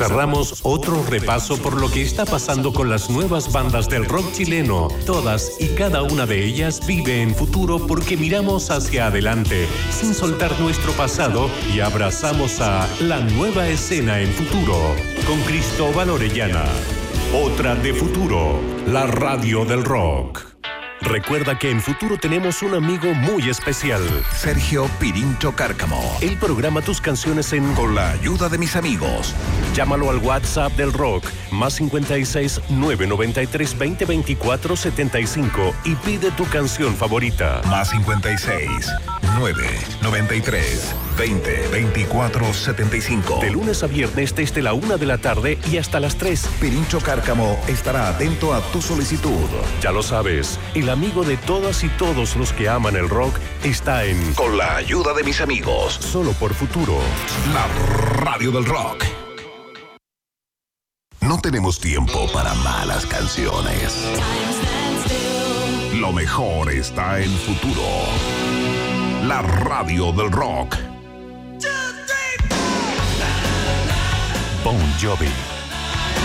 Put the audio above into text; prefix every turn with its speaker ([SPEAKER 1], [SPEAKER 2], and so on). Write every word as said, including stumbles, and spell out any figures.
[SPEAKER 1] Cerramos otro repaso por lo que está pasando con las nuevas bandas del rock chileno. Todas y cada una de ellas vive en futuro porque miramos hacia adelante, sin soltar nuestro pasado, y abrazamos a la nueva escena en futuro. Con Cristóbal Orellana. Otra de Futuro, la radio del rock. Recuerda que en Futuro tenemos un amigo muy especial.
[SPEAKER 2] Sergio Pirincho Cárcamo.
[SPEAKER 1] Él programa tus canciones en
[SPEAKER 2] Con la ayuda de mis amigos.
[SPEAKER 1] Llámalo al WhatsApp del rock, más cincuenta y seis, nueve noventa y tres, veinte, veinticuatro, setenta y cinco, y pide tu canción favorita.
[SPEAKER 2] Más cincuenta y seis, nueve noventa y tres, veinte, veinticuatro, setenta y cinco.
[SPEAKER 1] De lunes a viernes desde la una de la tarde y hasta las tres.
[SPEAKER 2] Pirincho Cárcamo estará atento a tu solicitud.
[SPEAKER 1] Ya lo sabes, el amigo de todas y todos los que aman el rock está en
[SPEAKER 2] Con la ayuda de mis amigos.
[SPEAKER 1] Solo por Futuro.
[SPEAKER 2] La radio del rock. No tenemos tiempo para malas canciones. Lo mejor está en Futuro. La radio del rock.
[SPEAKER 1] Bon Jovi.